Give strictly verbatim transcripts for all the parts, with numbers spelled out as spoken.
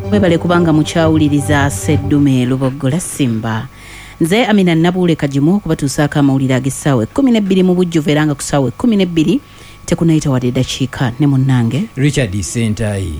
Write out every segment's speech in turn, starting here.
Webale kubanga mukyawuliriza Seddume Lubogola Simba. Nze Amina Nabule Kajimu kubatuusaako amawulire ag'essaawa ekkumi n'ebbiri mu bujjuvu era nga ku ssaawa ekkumi n'ebbiri tekunaayita wadde eddakiika ne munnange Richard Sentayi.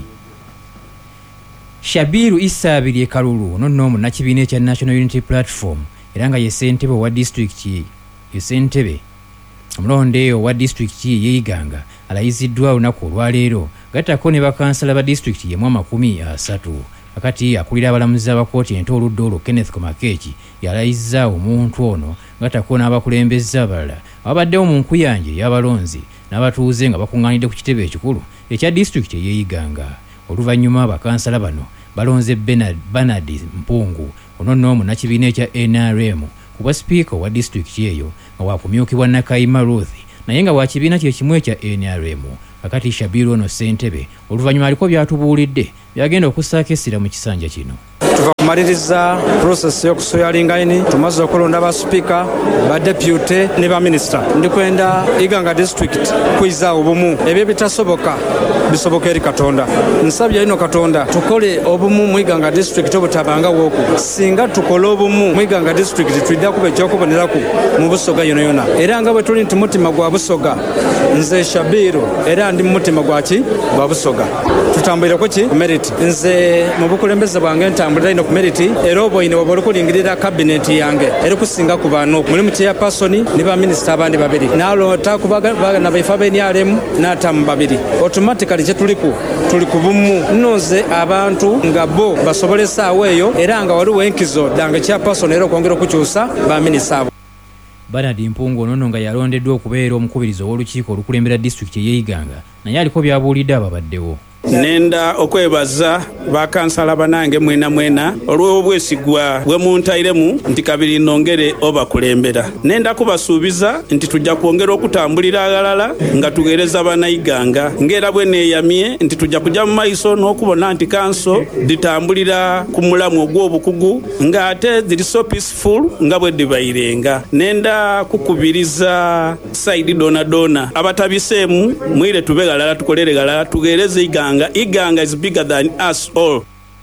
Shabiru Issa Abiri Kalulu nonno munnakibiina ekya National Unity Platform era nga ye ssentebe owa disitulikiti ye ssentebe omulonde owa disitulikiti y'Iganga alayiziddwa olunaku olwaleero gattako ne bakansala ba disitulikiti yemu amakumi asatu. Akati akulira abalamuzi abakooti ento oludda olwo Kenneth Komakeeki yalayizza omuntu ono gattako n'abakulembeza abalala ababaddewo mu nkuyanja y'abalonzi n'abatuuze nga bakuŋŋaanidde ku kitebe ekikulu ekya disitulikiti y'Iganga. Oluvannyuma bakansala bano balonze Bernard Mpungu ono nno munnakibiina ekya N R M ku bwa sipiika owa disitulikiti eyo nga waakumyukibwa Nakayima Ruth naye nga bwakibiina kye kimu ekya N R M. Akati Shabiru ono ssentebe oluvannyuma aliko byatubuulidde byagenda okussaako essira mu kisanja kino. Tuva kumaliriza process y'okusoyalinga ini tumaze okulonda ba speaker ba deputy ne ba minister ndikwenda Iganga district kuiza obumu ebyo bitasoboka bisoboka eri Katonda. Nsabye ino Katonda tukole obumu mu Iganga district obutabanga woku singa tukole obumu mu Iganga district twidda kuba ekyokuboneraku mu Busoga yono yona era nga bwe tuli nti mutima gwa Busoga nze Shabiru era ndi mutima gwaki gwa Busoga tutambulira ku ki merit nze mu bukulembeze bwange ntambulira ino ku merit era oboine wabolo kulingirira cabinet yange eri kusinga ku bano mulimu kya person ne ba minister abandi babiri nalo takubaga na baifa beni alemu n'atamu babiri automatically kye tuliku tuli kubumu nnoze abantu nga bo basobolesa aweeyo era nga waliwo enkizo dange kya person era okwongera okukyusa ba minister abo. Bernard Mpungu ono nga yalondeddwa okubeera omukubirizi w'olukiiko olukulembera disitulikiti y'Iganga naye aliko byabuulidde ababaddewo. Nenda okwebaza bakansala banange mwena mwena olw'obwesigwa bwe muntairemu nti kabiri nongere obakulembera. Nenda kubasuubiza nti tujja kwongera okutambulira agalala nga tugereza banayiganga ngera bwe neeyamye nti tujja kujja mu maiso n'okubona nti kanso ditambulira ku mulamu ogw'obukugu nga ate ziri so peaceful nga bwe dibayirenga. Nenda kukubiriza saidi dona dona abatabiseemu mwire tube galala tukolere galala tugereze Iganga. Iganga is bigger than us all.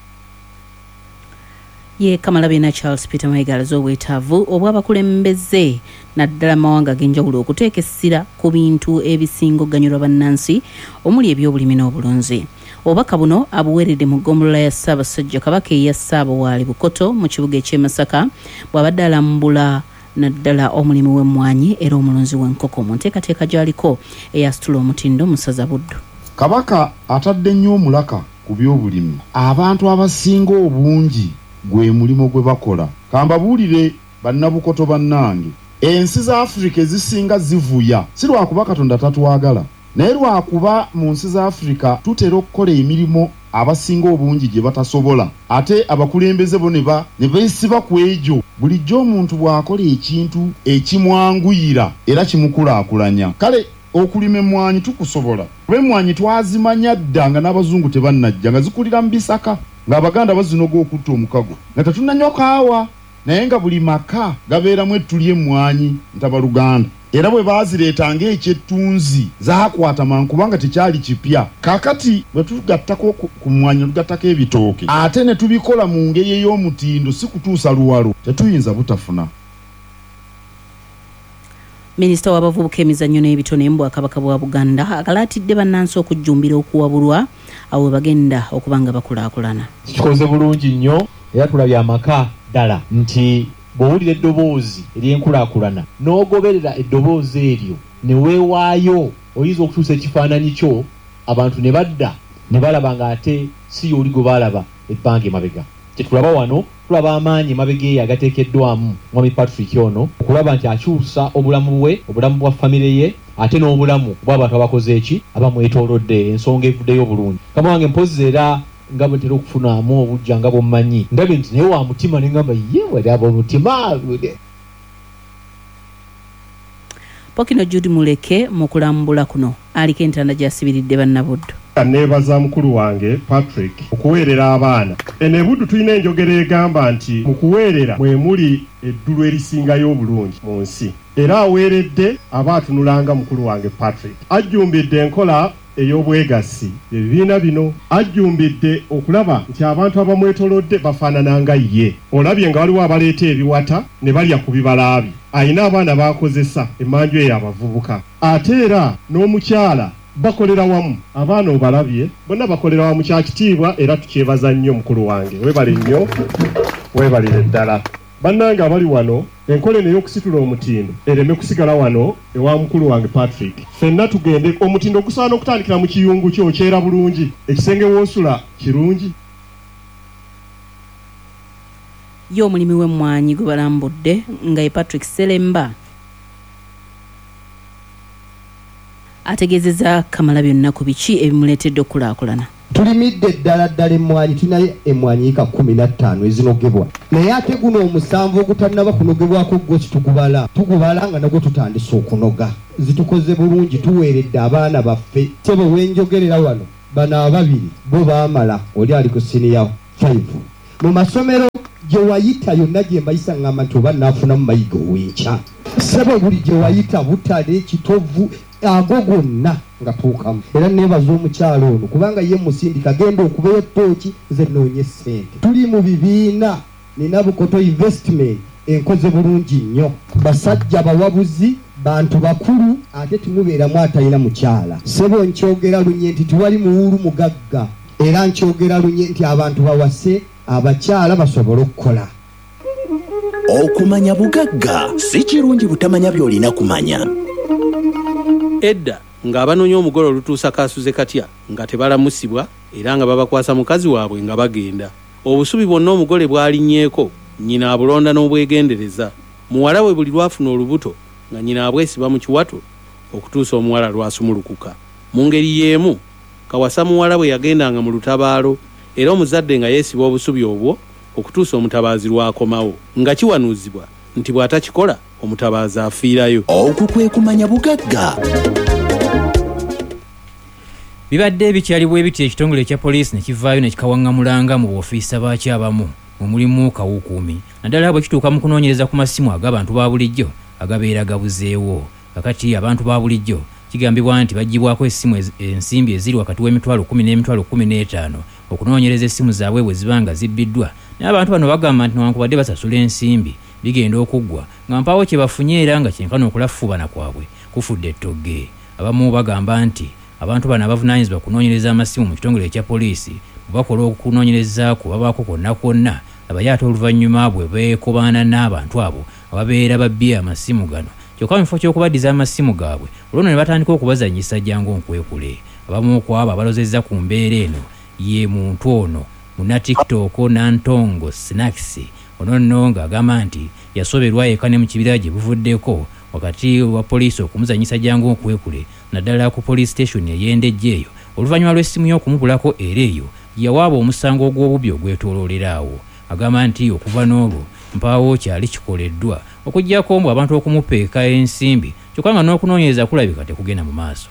Ye Kamalabina Charles Peter Maigalazo wetavu obwabakulembeze naddala mawanga genjawulo okuteeka essira ku bintu ebisingo ganyulwa bannansi omuli ebyobulimi n'obulunzi. Obubaka buno abuweeredde mu ggombolola ya Ssaabasajja Kabaka eya Ssaabawaali Bukoto mu kibuga eky'e Masaka bw'abadde alambula naddala omulimu w'emmwanyi era omulunzi w'enkoko mu nteekateeka gy'aliko eyasitula omutindo mu ssaza Buddu. Kabaka atadde nnyo omulaka ku by'obulimi. Abantu abasinga obungi gwe mulimo gwe bakola. Kambabuulire bannabukoto bannange, ensi za Afrika ezisinga zivuya si lwakuba Katonda tatwagala naye lwakuba mu nsi za Afrika tutera okukola emirimu abasinga obungi gye batasobola ate abakulembeze bo ne beesiba ku egyo. Bulijjo omuntu bw'akola ekintu ekimwanguyira era kimukulaakulanya. Kale okulima emmwanyi tukusobola. Kuba emmwanyi twazimanya dda nga n'abazungu tebannajja nga zikulira mu bisaka ng'Abaganda bazinoga okutta omukago nga tetunnanywa kaawa naye nga buli maka gabeeramu ettuli emmwanyi ntabaluganda era bwe baazireetanga ekyettunzi zaakwata mangu kubanga tekyali kipya. Kaakati bwe tugattako ku mmwanyi tugattako ebitooke ate ne tubikola mu ngeri ey'omutindo si kutuusa luwalo tetuyinza butafuna. Minisita w'abavubuka emizannyo n'ebitone mu Bwakabaka bwa Buganda akalaatidde bannansi okujjumbira okuwabulwa awo bagenda okubanga bakulaakulana. Kikoze bulungi nnyo era tulabye amaka ddala nti bw'owulira eddoboozi ery'enkulaakulana n'ogoberera eddoboozi eryo ne weewaayo oyinza okutuusa ekifaananyi kyo abantu ne badda ne balaba ng'ate si y'oli gwe baalaba ebbanga emabega. Tetulaba wano tulaba amaanyi emabega eyo agateekeddwamu Mwami Patrick ono okulaba nti akyusa obulamu bwe obulamu bwa famire ye ate n'obulamu bw'abantu abakoze eki abamwetoolodde ensonga evuddeyo obulungi. Kama wange mpozi era nga bwe ntera okufunamu obujja nga bw'omumanyi ndabye nti naye wa mutima ne ngamba ye wali ab'omutima. Pokino Judy Muleke mu kulambula kuno aliko entanda gy'asibiridde bannabuddu. Nebaza mukulu wange Patrick okuweerera abaana. Ene Buddu tulina enjogera egamba nti mu kuweerera mwe muli eddulu erisingayo obulungi mu nsi. Era aweeredde abaatunulanga mukulu wange Patrick. Ajjumbidde enkola ey'obwegassi ebibiina bino ajjumbidde okulaba nti abantu abamwetolodde bafaanana nga ye. Olabye nga waliwo abaleeta ebiwata ne balya ku bibala bye. Ayina abaana b'akozesa emmanju eyo abavubuka. Ate era n'omukyala bakolera wamu. Abaana obalabye bonna bakolera wamu, kya kitiibwa era tukyebaza nnyo mukulu wange. Weebale nnyo, weebalire ddala. Bannange abali wano, enkola eno ey'okusitula omutindo ereme kusigala wano ewa mukulu wange Patrick. Ffenna tugende omutindo okusaana okutandikira mu kiyungu kyo kyera bulungi, ekisenge w'osula kirungi. Yo omulimi w'emmwanyi gwe balambudde nga ye Patrick Selemba ategeezezza Kamalabyonna ku biki ebimuleetedde okulaakulana. Tulimidde ddala ddala emmwanyi, tulina emmwanyi ika kumi na ttaano ezinogebwa, naye ate guno omusanvu ogutannaba kunogebwako gwo kitugubala tugubala nga nagwo tutandise okunoga. Zitukoze bulungi, tuweeredde abaana baffe. Sebo wenjogerera wano bano ababiri bo baamala, oli ali ku siniya five. Mu masomero gye wayita yonna gye mbayisa ngamba nti oba naafunamu mayiga ow'enkya. Sebo buli gye wayita Butale, Kitovu, ago gonna nga tuukamu. Era nebaza omukyalo ono kubanga ye musindika genda okubeera ettooki nze noonye ssente. Tuli mu bibiina nina Bukoto investment enkoze bulungi nnyo. Basajja bawabuzi, bantu bakulu, ate timubeeramu atalina mukyala. Sebo nkyogera lunye nti tiwali muwulu mugagga, era nkyogera lunye nti abantu bawase abakyala basobole okukola. Okumanya bugagga si kirungi butamanya by'olina kumanya. Edda ng'abanoonya omugole olutuusa kaasuze katya nga tebalamusibwa era nga babakwasa mukazi waabwe nga bagenda. Obusubi bwonna omugole bwalinnyeeko nnyina abulonda n'obwegendereza. Muwala we buli lwafuna olubuto nga nnyina abwesiba mu kiwato okutuusa omuwala lwasumulukuka. Mu ngeri y'emu Kawasa muwala bwe yagendanga mu lutabaalo era omuzadde nga yeesiba obusubi obwo okutuusa omutabaazi lwakomawo nga kiwanuuzibwa nti bw'atakikola omutabaazi afiirayo. Okwo kwe kumanya bugagga. Bibadde bikyali bwe biti ekitongole ekya poliisi ne kivaayo ne kikawaŋŋamulanga mu boofiisa baakyo abamu omulimu kawukuumi naddala bwe kituuka mu kunoonyereza ku masimu ag'abantu ba bulijjo agabeera gabuzeewo. Kakati abantu ba bulijjo kigambibwa nti baggyibwako essimu ensimbi eziri wakati w'emitwalo kumi n'emitwalo kumi n'etaano okunoonyereza essimu zaabwe bwe ziba nga zibbiddwa. Naye abantu bano bagamba nti newankubadde basasula ensimbi bigenda okuggwa nga mpaawo kye bafunye era nga kyenkana okulafuubana kwabwe kufudde ettogge. Abamu bagamba nti abantu bano abavunaanyizibwa kunoonyereza amasimu mu kitongole ekya poliisi bwe bakola okunoonyereza ku babaako kwonna kwonna abaye ate oluvannyuma bwe beekobaana n'abantu abo ababeera babbye amasimu gano kyokka mu kifo ky'okubaddiza amasimu gaabwe olwono ne batandika okubazanyisa jangu nkwekule. Abamu ku abo abalozezza ku mbeera eno ye muntu ono muna TikTok Nantongo Snacks ono nno ng'agamba nti yasoberwa eka ne mu kibira gye buvuddeko wakati wa poliisi okumuzanyisa jangu okwekule naddala ku police station ey'Endejje eyo oluvannyuma lw'essimu y'okumubulako era eyo yawaaba omusango ogw'obubi ogwetoolooleraawo. Agamba nti okuva n'olwo mpaawo kyali kikoleddwa okuggyako mbu abantu okumupeeka ensimbi kyokka nga n'okunoonyereza kulabika tekugenda mu maaso.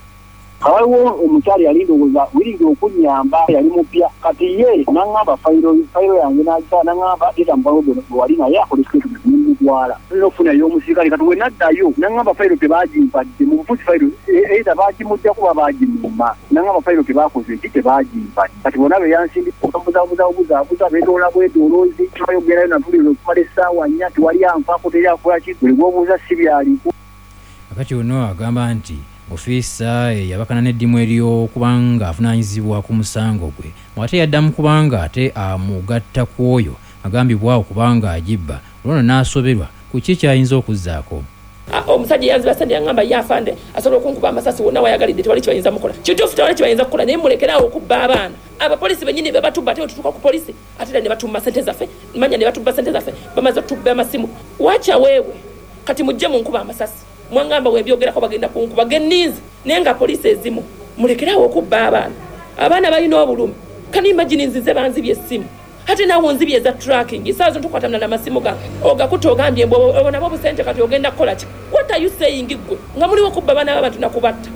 Waliwo omukyali yali ndowooza wiringi okunyamba yali mupya kati ye n'aŋŋamba fayiro fayiro yange n'agisa n'aŋŋamba era mubalo bwe wali naye akoleseke n'omutwala tulina okufuna y'omusirikale kati we naddayo n'aŋŋamba fayiro tebagimpadde mu bufuzi fayiro eitha baagimujja kuba baagimuma n'aŋŋamba fayiro tebaakoze eki tebagimpadde kati bonna be yansimbi okabuzabuzabuzaabuza beetoola bwetoloozi bayogerayo natuliro okumala essaawa nnya tewali anfaako teri akola ki buli gwobuuza si byaliko. Kakati ono agamba nti ofiisa yabakana n'eddimu ery'okubanga avunaanyizibwa ku musango gwe ate yaddamu kubanga ate amugatta ku oyo agambibwa okubanga agibba olwono n'asoberwa ku ki kyayinza okuzzaako. Omusajja yanziba sande yangamba yafande asobola okunkuba amasasi wonna wayagalidde tewali kibayinza mukola kituufu tewali kibayinza kukola naye mulekeraawo okubba abaana. Abapoliisi bennyini be batubba ate otutuuka ku polisi ate era ne batumba ssente zaffe manya ne batubba ssente zaffe bamaze okutubba amasimu. Wacha weewe kati mujje munkuba amasasi mwangamba webyogerako bagenda kunkuba genninzi naye nga poliisi ezimu mulekerawo okubba abaana. Abaana balina obulumi kani imagine nzize banzibye essimu ate nawo nzibye za tracking isaazo ntukwatamna na masimu gange ogakuta ogambye mbo nabo busente kati ogenda kukola ki. What are you saying gwe nga muliwo kubba abaana b'abantu nakubatta.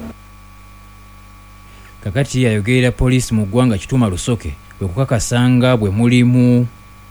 Kakati yayogerera poliisi mu ggwanga Kituma Lusoke bwe kukakasanga bwe mulimu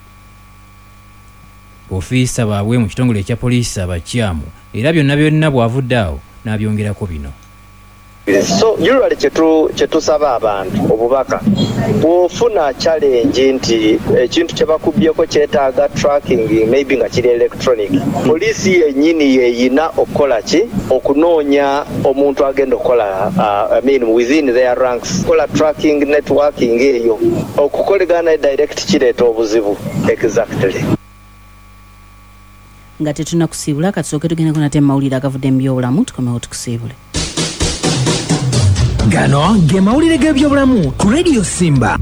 ofiisa baabwe mu kitongole ekya poliisi abakyamu era byonna byonna bw'avudde awo n'abyongerako bino. So usually chetu chetusaba abantu obubaka bwofuna challenge nti ekintu kyebakubyeko kyetaaga tracking maybe nga kiri electronic polisi yenyini yeyina okukola ki okunoonya omuntu agenda okukola uh, I mean within their ranks kola tracking networking eyo okukolegana direct kireeta obuzibu exactly. Nga tetunakusiibula katusooke tugende kunate mawulire agavudde mu byobulamu tukomewo tukusiibule. Gano ge mawulire g'ebyobulamu ku Radio Simba.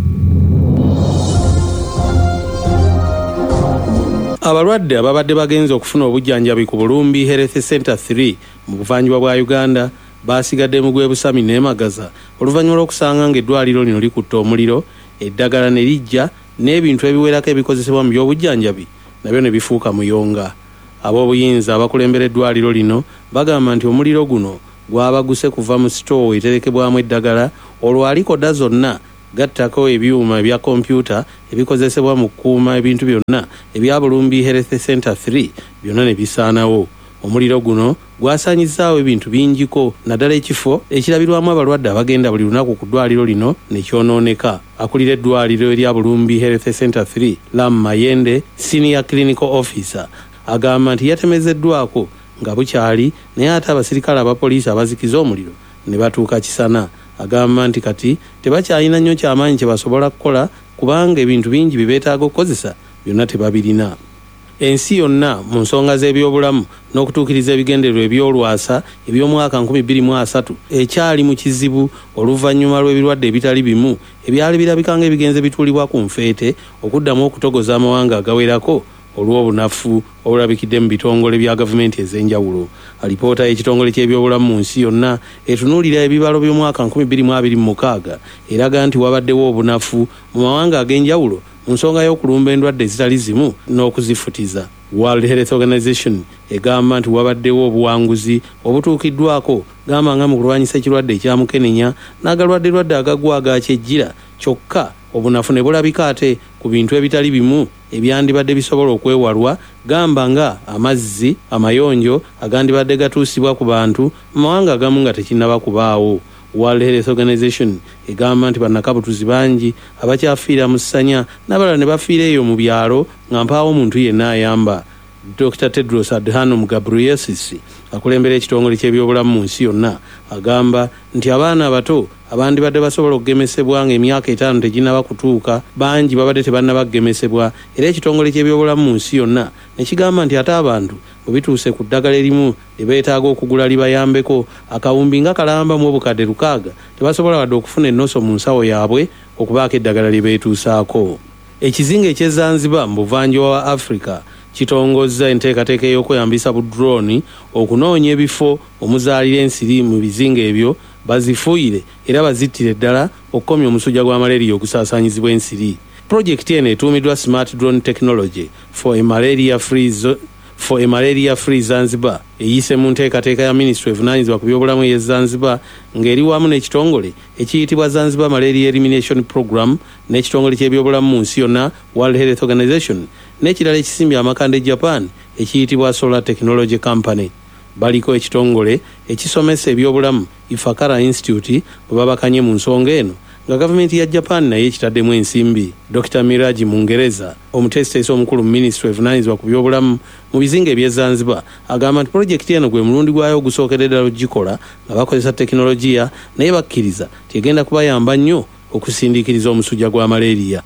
Abalwadde ababadde bagenze okufuna obujjanjabi ku Bulumbi Health Center three mu buvanjuba bwa Uganda basigadde mu gwebusami n'emagaza oluvannyuma lw'okusanga ng'eddwaliro lino likutte omuliro eddagala ne lijja n'ebintu ebiwerako ebikozesebwa mu by'obujjanjabi nabyo ne bifuuka muyonga. Ab'obuyinza abakulembera eddwaliro lino bagamba nti omuliro guno gwabaguse kuva mu sitoowa eterekebwamu eddagala olwo alikoda zonna gattako ebyuma ebya kompyuta ebikozesebwa mu kukuuma ebintu byonna ebya Bulumbi Health Center three byonna ne bisaanawo. Omuliro guno gwasaanyizaawo ebintu bingiko naddala ekifo ekirabirwamu abalwadde abagenda buli lunaku ku ddwaliro lino ne kyonooneka. Akulira eddwaliro erya Bulumbi Health Center three Lam Mayende Senior Clinical Officer agamba nti yatemezeddwako nga bukyali naye ate abasirikale abapoliisi abazikiza omuliro ne batuuka kisana. Agamba nti kati tebakyalina nnyo kyamaanyi kye basobola kukola kubanga ebintu bingi bye beetaaga okukozesa byonna tebabirina. Ensi yonna mu nsonga z'ebyobulamu n'okutuukiriza ebigendererwa ebyolwasa eby'omwaka nkumi bbiri mu asatu ekyali mu kizibu oluvannyuma lw'ebirwadde ebitali bimu ebyali birabika ng'ebigenze bituulibwa ku nfeete okuddamu okutogoza amawanga agawerako olw'obunafu obulabikidde mu bitongole bya gavumenti ez'enjawulo. Alipoota y'ekitongole ky'ebyobulamu mu nsi yonna etunuulira ebibalo by'omwaka nkumi bbiri mu abiri mu mukaaga eraga nti wabaddewo obunafu mu mawanga ag'enjawulo mu nsonga y'okulumba endwadde ezitali zimu n'okuzifutiza. World Health Organization egamba nti wabaddewo obuwanguzi obutuukiddwako gamba nga mu kulwanyisa ekirwadde ekyamukenenya n'agalwadde lwadde agagwa agakyejjira kyokka obunafu ne bulabika ate ku bintu ebitali bimu ebyandibadde bisobola okwewalwa gamba nga amazzi amayonjo agandibadde gatuusibwa ku bantu mu mawanga agamu nga tekinnaba kubaawo. World Health Organization egamba nti bannakabutuzi bangi abakyafiira mu ssanya n'abalala ne bafiira eyo mu byalo nga mpaawo omuntu yenna ayamba. Doctor Tedros Adhanom Ghebreyesus akulembera ekitongole ky'ebyobulamu mu nsi yonna agamba nti abaana abato abandibadde basobola okugemesebwa ng'emyaka etaano teginnaba kutuuka bangi babadde tebannaba kugemesebwa era ekitongole ky'ebyobulamu mu nsi yonna ne kigamba nti ate abantu bwe bituuse ku ddagala erimu lye beetaaga okugula libayambeko akawumbi nga kalamba mu obukadde lukaaga tebasobola wadde okufuna ennoso mu nsawo yaabwe okubaako eddagala lye beetuusaako. Ekizinga eky'Ezanzibar mu buvanjuba wa Africa kitongozza enteekateeka ey'okweyambisa bu drone okunoonya ebifo omuzaalira ensiri mu bizinga ebyo bazifuuyire era bazittire ddala okukomya omusujja gwa malaria ogusaasaanyizibwa ensiri. Projekiti eno etuumiddwa Smart Drone Technology for a Malaria Free for a Malaria Free Zanzibar eyise mu nteekateeka ya Ministry evunaanyizibwa ku byobulamu ey'e Zanzibar ng'eri wamu n'ekitongole ekiyitibwa Zanzibar Malaria Elimination Program n'ekitongole ky'ebyobulamu mu nsi yonna World Health Organization n'ekirala ekisimbye amakande Japan ekiyitibwa Solar Technology Company. Baliko ekitongole ekisomesa ebyobulamu Ifakara Institute bwe babakanye mu nsonga eno nga gavumenti ya Japan naye ekitaddemu ensimbi. Doctor Miraji Mungereza omutesiteesi omukulu mu Ministry evunaanyizibwa ku byobulamu mu bizinga eby'e Zanzibar agamba nti projekiti eno gwe mulundi gwayo ogusookedde ddala ogikola nga bakozesa tekinologiya naye bakkiriza tegenda kubayamba nnyo okusindiikiriza omusujja gwa malaria.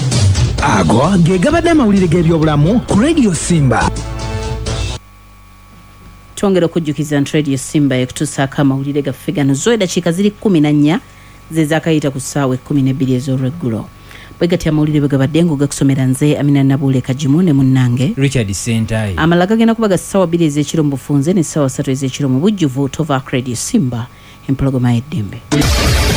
Ago ge gabadde amawulire g'ebyobulamu ku Radio Simba. Twongera okujjukiza nti Radio Simba ekutuusaako amawulire gaffe gano zo eddakiika ziri kkumi na nnya ze zaakayita ku ssaawa ekkumi n'ebbiri ez'olweggulo. Bwe gatya amawulire bwe gabadde ng'ogakusomera nze Amina Nabuule Kajimu ne munnange Richard Sentayi. Amala gagenda kuba ga ssaawa bbiri ez'ekiro mu bufunze ne ssaawa ssatu ez'ekiro mu bujjuvu. Tova Radio Simba empologoma y'eddembe.